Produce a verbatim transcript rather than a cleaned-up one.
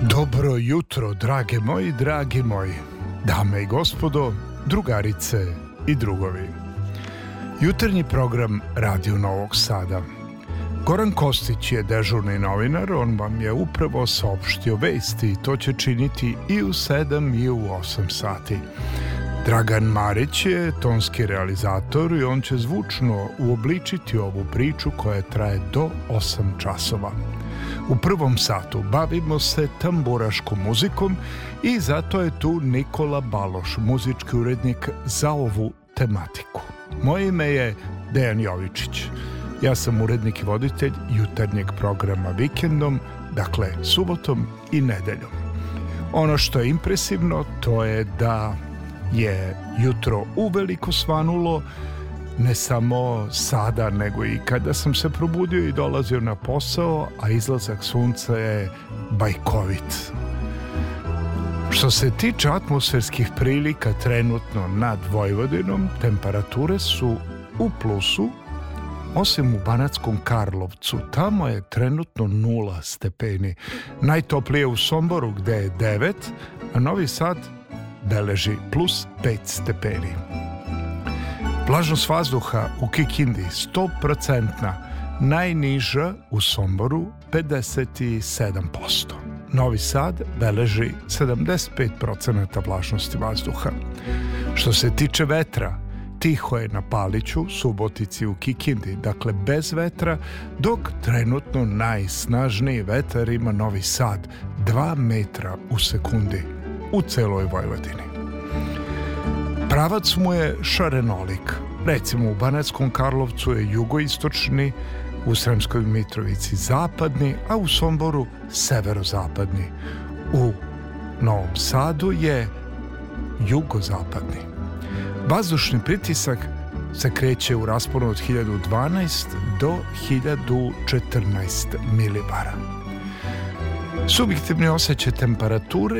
Dobro jutro, drage moji, dragi moji, dame i gospodo, drugarice i drugovi. Jutarnji program Radio Novog Sada. Goran Kostić je dežurni novinar, on vam je upravo saopštio vesti i to će činiti i u sedam i u osam sati. Dragan Marić je tonski realizator i on će zvučno uobličiti ovu priču koja traje do osam časova. U prvom satu bavimo se tamburaškom muzikom i zato je tu Nikola Baloš, muzički urednik za ovu tematiku. Moje ime je Dejan Jovičić. Ja sam urednik i voditelj jutarnjeg programa vikendom, dakle subotom i nedeljom. Ono što je impresivno to je da je jutro uveliko svanulo, ne samo sada, nego i kada sam se probudio i dolazio na posao, a izlazak sunca je bajkovit. Što se tiče atmosferskih prilika trenutno nad Vojvodinom, temperature su u plusu, osim u Banatskom Karlovcu. Tamo je trenutno nula stepeni. Najtoplije u Somboru gde je devet, a Novi Sad beleži plus pet stepeni. Vlažnost vazduha u Kikindi sto posto, najniža u Somboru pedeset sedam posto. Novi Sad beleži sedamdeset pet posto vlažnosti vazduha. Što se tiče vetra, tiho je na Paliću, Subotici u Kikindi, dakle bez vetra, dok trenutno najsnažniji vetar ima Novi Sad, dva metra u sekundi u celoj Vojvodini. Pravac mu je šarenolik. Recimo u Banatskom Karlovcu je jugoistočni, u Sremskoj Mitrovici zapadni, a u Somboru severozapadni. U Novom Sadu je jugozapadni. Vazdušni pritisak se kreće u rasponu od hiljadu dvanaest do hiljadu četrnaest milibara. Subjektivni osjećaj temperature